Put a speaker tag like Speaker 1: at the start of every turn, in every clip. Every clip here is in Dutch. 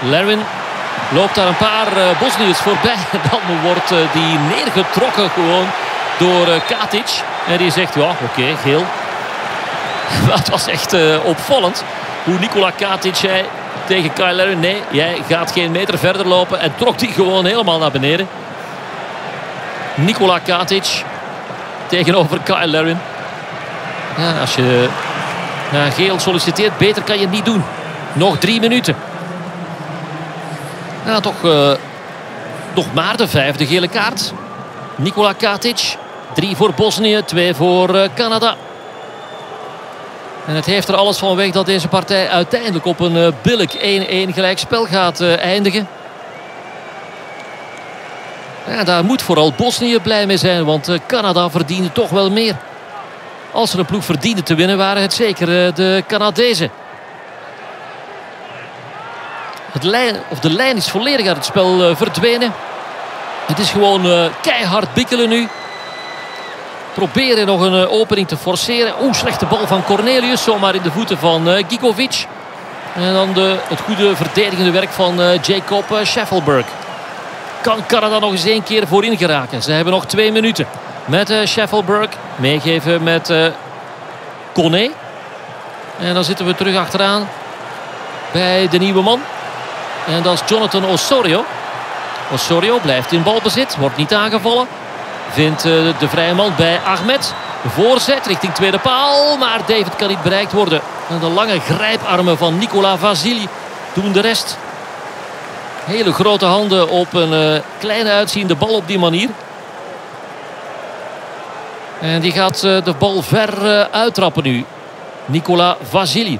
Speaker 1: Larin loopt daar een paar Bosniërs voorbij. En dan wordt die neergetrokken gewoon door Katic. En die zegt, ja, oké, geel. Maar het was echt opvallend hoe Nikola Katic zei tegen Kyle Larin: nee, jij gaat geen meter verder lopen. En trok die gewoon helemaal naar beneden. Nikola Katic tegenover Kyle Larin. Ja, als je geel solliciteert, beter kan je het niet doen. Nog 3 minuten. Ja, toch nog maar de 5e gele kaart. Nikola Katic. 3 voor Bosnië, 2 voor Canada. En het heeft er alles van weg dat deze partij uiteindelijk op een billig 1-1 gelijkspel gaat eindigen. Ja, daar moet vooral Bosnië blij mee zijn, want Canada verdiende toch wel meer. Als er een ploeg verdiende te winnen, waren het zeker de Canadezen. De lijn is volledig uit het spel verdwenen. Het is gewoon keihard bikkelen nu. Proberen nog een opening te forceren. Slechte bal van Cornelius. Zomaar in de voeten van Gigovic. En dan het goede verdedigende werk van Jacob Scheffelberg. Kan Canada nog eens 1 keer voorin geraken. Ze hebben nog 2 minuten. Met Scheffelberg. Meegeven met Koné. En dan zitten we terug achteraan bij de nieuwe man. En dat is Jonathan Osorio. Osorio blijft in balbezit. Wordt niet aangevallen. Vindt de vrije man bij Ahmed. De voorzet richting tweede paal. Maar David kan niet bereikt worden. En de lange grijparmen van Nicola Vasili doen de rest. Hele grote handen op een kleine uitziende bal op die manier. En die gaat de bal ver uittrappen nu. Nicola Vasili.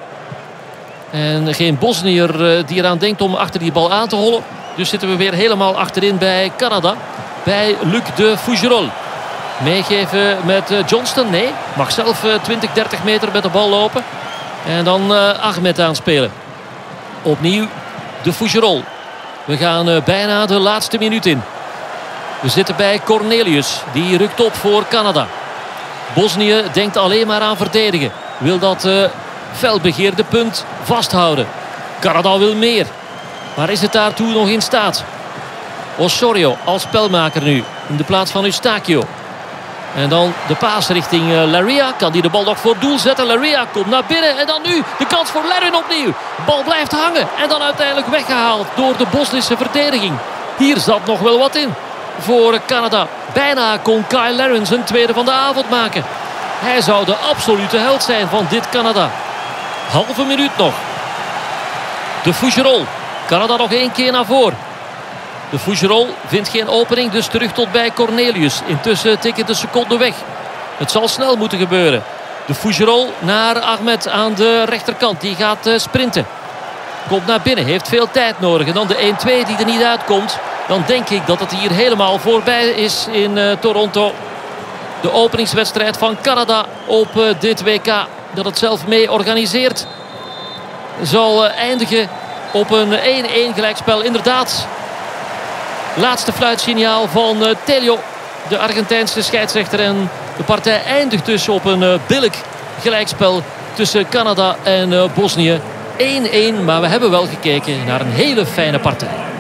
Speaker 1: En geen Bosniër die eraan denkt om achter die bal aan te hollen. Dus zitten we weer helemaal achterin bij Canada. Bij Luc de Fougerolles. Meegeven met Johnston. Nee, mag zelf 20-30 meter met de bal lopen. En dan Ahmed aanspelen. Opnieuw de Fougerolles. We gaan bijna de laatste minuut in. We zitten bij Cornelius. Die rukt op voor Canada. Bosnië denkt alleen maar aan verdedigen. Wil dat felbegeerde punt vasthouden. Canada wil meer. Maar is het daartoe nog in staat? Osorio als spelmaker nu. In de plaats van Eustachio. En dan de paas richting Laria. Kan die de bal nog voor doel zetten? Laria komt naar binnen. En dan nu de kans voor Larin opnieuw. De bal blijft hangen. En dan uiteindelijk weggehaald door de Bosnische verdediging. Hier zat nog wel wat in voor Canada. Bijna kon Kyle Larin zijn tweede van de avond maken. Hij zou de absolute held zijn van dit Canada. Halve minuut nog. De Fougerolles. Canada nog 1 keer naar voren. De Fougerolles vindt geen opening, dus terug tot bij Cornelius. Intussen tikken de seconden weg. Het zal snel moeten gebeuren. De Fougerolles naar Ahmed aan de rechterkant. Die gaat sprinten. Komt naar binnen, heeft veel tijd nodig. En dan de 1-2 die er niet uitkomt. Dan denk ik dat het hier helemaal voorbij is in Toronto. De openingswedstrijd van Canada op dit WK. Dat het zelf mee organiseert. Zal eindigen op een 1-1 gelijkspel. Inderdaad. Laatste fluitsignaal van Tello, de Argentijnse scheidsrechter. En de partij eindigt dus op een billig gelijkspel tussen Canada en Bosnië. 1-1, maar we hebben wel gekeken naar een hele fijne partij.